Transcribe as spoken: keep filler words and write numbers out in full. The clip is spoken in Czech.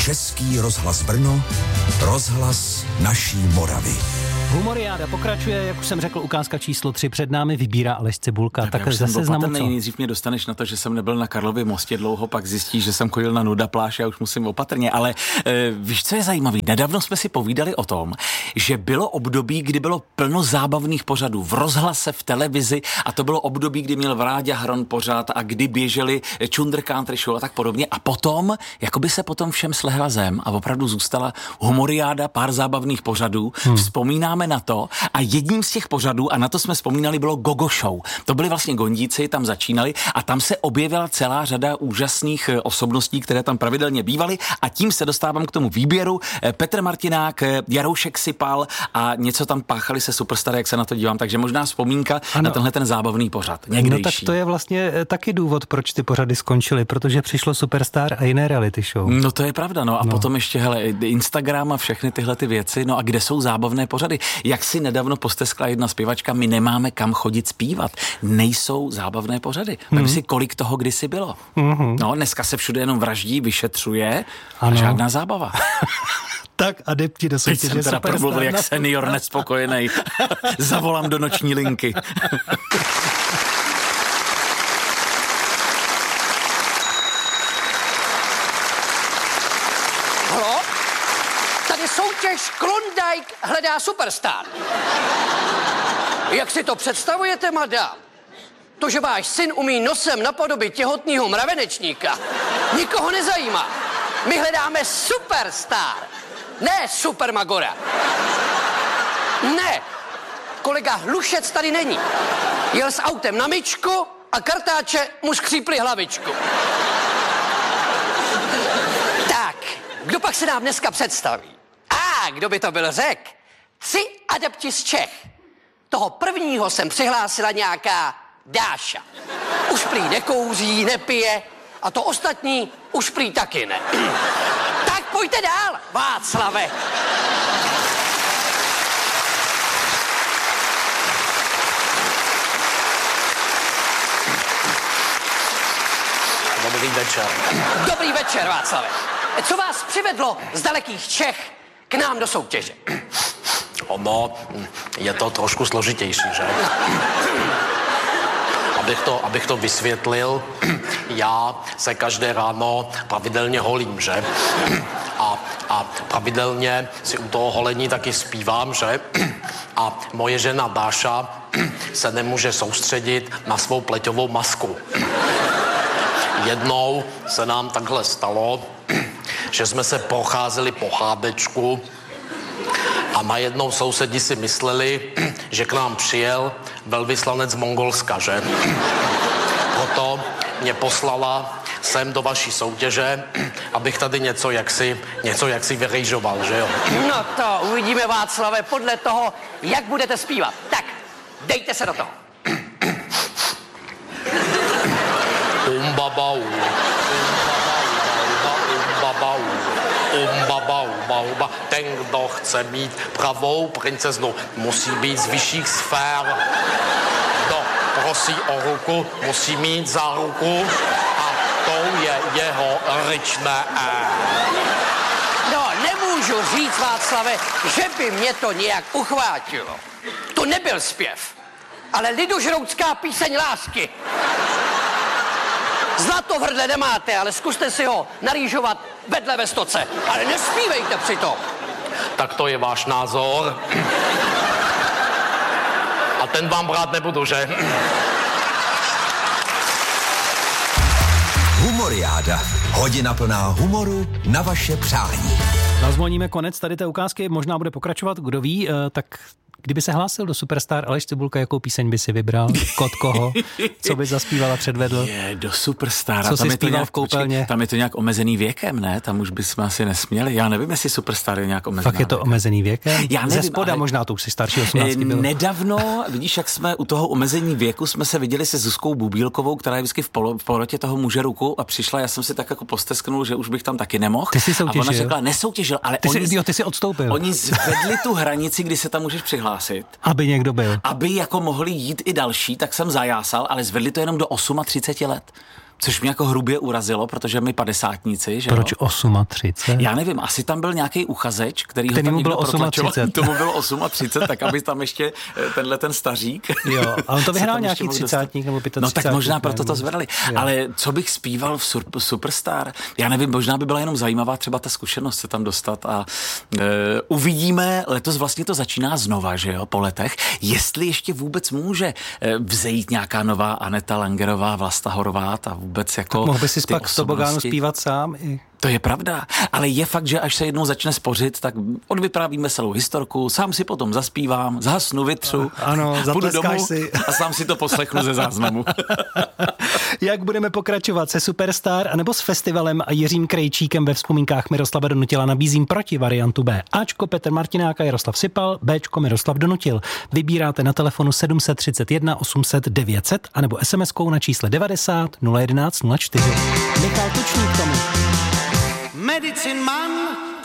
Český rozhlas Brno, rozhlas naší Moravy. Humoriáda pokračuje, jak už jsem řekl, ukázka číslo tři před námi vybírá Aleš Cibulka. Tak, tak zase znám co. Nejdřív mě dostaneš na to, že jsem nebyl na Karlově mostě dlouho, pak zjistíš, že jsem chodil na Nuda pláž, já už musím opatrně, ale e, víš, co je zajímavý? Nedávno jsme si povídali o tom, že bylo období, kdy bylo plno zábavných pořadů v rozhlase, v televizi a to bylo období, kdy měl Vráďa Hron pořád a kdy běželi Čundr Country Show a tak podobně a potom, jakoby se potom všem slehla zem a opravdu zůstala humoriáda, pár zábavných pořadů, hmm. vzpomínáme na to a jedním z těch pořadů, a na to jsme vzpomínali, bylo Gogo Show. To byli vlastně gondíci, tam začínali a tam se objevila celá řada úžasných osobností, které tam pravidelně bývaly a tím se dostávám k tomu výběru. Petr Martinák, Jaroušek Sypal a něco tam páchali se Superstar, jak se na to dívám, takže možná vzpomínka ano. na tenhle ten zábavný pořad. Někdejší. No tak to je vlastně taky důvod, proč ty pořady skončily, protože přišlo Superstar a jiné reality show. No to je pravda, no a no. potom ještě, hele, Instagram a všechny tyhle ty věci, no a kde jsou zábavné pořady? Jak si nedávno posteskla jedna zpěvačka, my nemáme kam chodit zpívat. Nejsou zábavné pořady. Vem mm. si, kolik toho kdysi bylo. Mm-hmm. No, dneska se všude jenom vraždí, vyšetřuje a ano. žádná zábava. Tak adepti do soutěže Superstar. Teď jsem teda promluvil jak senior nespokojený. Zavolám do noční linky. Halo? Tady soutěž Klondike hledá Superstar. Jak si to představujete, madam? To, že váš syn umí nosem napodobit těhotného mravenečníka, nikoho nezajímá. My hledáme Superstar, ne Supermagora. Ne, kolega Hlušec tady není. Jel s autem na myčku a kartáče mu skřípli hlavičku. Tak, kdo pak se nám dneska představí? A kdo by to byl řek? Tři adepti z Čech. Toho prvního jsem přihlásila nějaká Dáša. Už prý nekouří, nepije a to ostatní už prý taky ne. Tak pojďte dál, Václave. Dobrý večer. Dobrý večer, Václave. Co vás přivedlo z dalekých Čech k nám do soutěže? Ono je to trošku složitější, že? Abych to, abych to vysvětlil, já se každé ráno pravidelně holím, že? A, a pravidelně si u toho holení taky zpívám, že? A moje žena Dáša se nemůže soustředit na svou pleťovou masku. Jednou se nám takhle stalo, že jsme se procházeli po hádečku a najednou sousedi si mysleli, že k nám přijel velvyslanec Mongolska, že? Proto mě poslala sem do vaší soutěže, abych tady něco jaksi, něco jaksi vyrejžoval, že jo? No to uvidíme, Václave, podle toho, jak budete zpívat. Tak, dejte se do toho. Umbabau, umbabau, umbabau, umbabau. Ten, kdo chce mít pravou princeznu, musí být z vyšších sfér. Kdo prosí o ruku, musí mít za ruku a to je jeho ryčné E. No, nemůžu říct, Václave, že by mě to nějak uchvátilo. To nebyl zpěv, ale lidožroutská píseň lásky. Zlato v hrdle nemáte, ale zkuste si ho narýžovat vedle ve stoce. Ale nespívejte přitom. Tak to je váš názor. A ten vám brát nebudu, že? Humoriáda. Hodina plná humoru na vaše přání. Nazvoníme konec tady té ukázky, možná bude pokračovat, kdo ví, tak kdyby se hlásil do Superstar Aleš Cibulka, jakou píseň by si vybral? Kod koho? Co by zaspíval a předvedl? Je, do Superstara. Co tam si je to zpíval nějak, v koupelně? Počkej, tam je to nějak omezený věkem, ne? Tam už bychom asi nesměli. Já nevím, jestli Superstar je nějak omezený. Fakt je to věkem. Omezený věkem? Já nevím, ze spoda ale... možná, to už si starší osmnácti byl. Nedávno, vidíš, jak jsme u toho omezení věku, jsme se viděli se Zuzkou Bubílkovou, která je vždycky v, polo, v porotě toho muže ruku a přišla, já jsem si tak jako postesknul, že už bych tam taky nemohl. Ty jsi soutěžil? A ona řekla, nesoutěžil, ale ty oni, jsi, jo, ty jsi odstoupil. Oni zvedli tu hranici, kdy se tam můžeš přihlásit. Aby někdo byl. Aby jako mohli jít i další, tak jsem zajásal, ale zvedli to jenom do třiceti osmi let. což mě jako hrubě urazilo, protože my padesátníci, že Proč třicet osm? Já nevím, asi tam byl nějaký uchazeč, který, který ho tam mu někdo bylo protlačoval. třicet osm. Tomu bylo třicet osm, tak aby tam ještě tenhle ten stařík. Jo, a on to vyhrál nějaký třicátník nebo pětadvacátník. No tak možná proto to zvedali. Jo. Ale co bych zpíval v sur- Superstar? Já nevím, možná by byla jenom zajímavá třeba ta zkušenost se tam dostat a e, uvidíme, letos vlastně to začíná znova, že jo, po letech, jestli ještě vůbec může e, vzejít nějaká nová Aneta Langerová, Vlasta Horvát a vůbec jako... Tak mohl by si pak z tobogánu zpívat sám i... To je pravda, ale je fakt, že až se jednou začne spořit, tak odvyprávíme celou historku, sám si potom zaspívám, zhasnu vitřu, ano, půjdu domů si. A sám si to poslechnu ze záznamu. Jak budeme pokračovat se Superstar anebo s festivalem a Jiřím Krejčíkem ve vzpomínkách Miroslava Donutila, nabízím proti variantu B. Ačko Petr Martinák a Jaroslav Sipal, Bčko Miroslav Donutil. Vybíráte na telefonu sedm set třicet jedna osm set devět set anebo es em eskou na čísle devadesát nula jedenáct nula čtyři. Michal Tučník tomu. Medicine Man